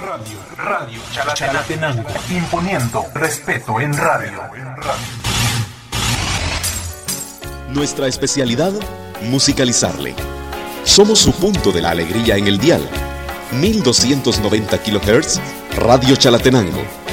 Radio Chalatenango, imponiendo respeto en radio. Nuestra especialidad, musicalizarle. Somos su punto de la alegría en el dial. 1290 kHz, Radio Chalatenango.